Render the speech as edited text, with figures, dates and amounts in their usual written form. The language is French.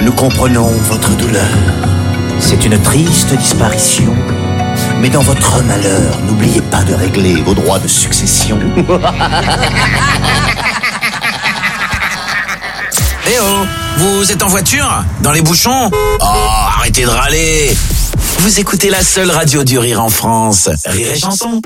Nous comprenons votre douleur. C'est une triste disparition. Mais dans votre malheur, n'oubliez pas de régler vos droits de succession. Eh oh, vous êtes en voiture? Dans les bouchons? Oh, arrêtez de râler. Vous écoutez la seule radio du rire en France. Rire et chanson.